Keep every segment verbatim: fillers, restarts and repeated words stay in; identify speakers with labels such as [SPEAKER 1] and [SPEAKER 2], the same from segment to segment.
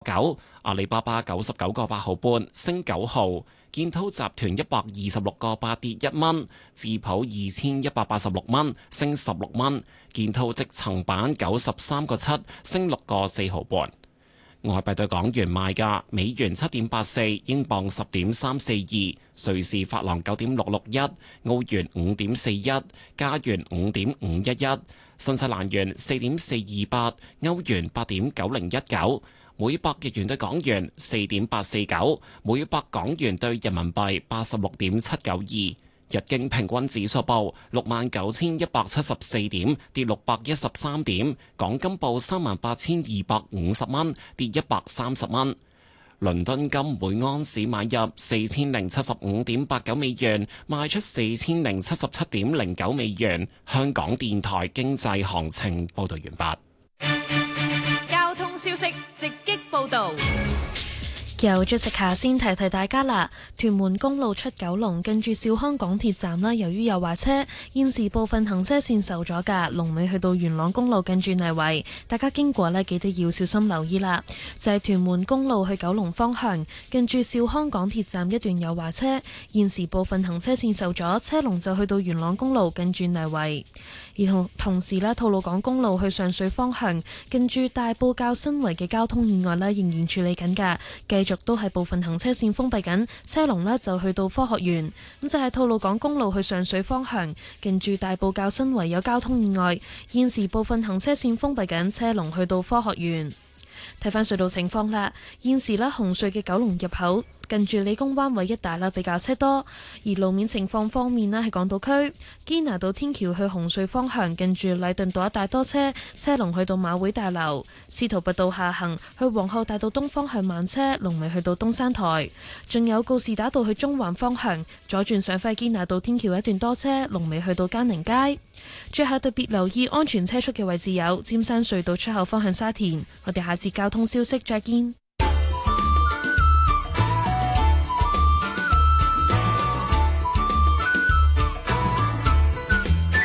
[SPEAKER 1] 九，阿里巴巴九十九個八毫半升九毫，建滔集團一百二十六個八跌一蚊，智普二千一百八十六蚊升十六蚊，建滔積層板九十三個七升六個四毫半。外幣對港元賣價：美元七點八四，英鎊十點三四二，瑞士法郎九點六六一，澳元五點四一，加元五點五一一，新西蘭元四點四二八，歐元八點九零一九，每百日元對港元四點八四九，每百港元對人民幣八十六點七九二。日經平均指數報六萬九千一百七十四點，跌六百一十三點。港金報三萬八千二百五十蚊，跌一百三十蚊。倫敦金每安士買入四千零七十五點八九美元，賣出四千零七十七點零九美元。香港電台經濟行情報道完
[SPEAKER 2] 畢。交通消息直擊報道。
[SPEAKER 3] 由着食下先提提大家啦，屯門公路出九龍近住兆康港鐵站啦，由於有壞車，現時部分行車線受阻噶，龍尾去到元朗公路近住泥圍，大家經過呢記得要小心留意啦。就係屯門公路去九龍方向近住兆康港鐵站一段有壞車，現時部分行車線受阻，車龍就去到元朗公路近住泥圍。而同同時呢，吐露港公路去上水方向近住大埔滘新圍嘅交通意外呢，仍然處理緊噶，繼續都係部分行車線封閉緊，車龍呢就去到科學園。咁就係吐露港公路去上水方向近住大埔滘新圍有交通意外，現時部分行車線封閉緊，車龍去到科學園。睇返隧道情況啦，現時呢紅隧嘅九龍入口近住理工灣位一帶啦比較車多，而路面情況方面呢，喺港島區堅拿道天橋去紅隧方向近住禮頓道一帶多車，車龍去到馬會大樓；司徒拔道下行去皇后大道東方向慢車，龍尾去到東山台；仲有告士打道去中環方向左轉上返堅拿道天橋一段多車，龍尾去到嘉寧街。最後特別留意安全車速嘅位置有尖山隧道出口方向沙田。我哋下節交通消息再見。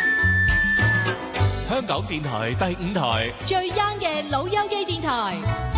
[SPEAKER 4] 香港電台第五台
[SPEAKER 2] 最 young 嘅老友記電台。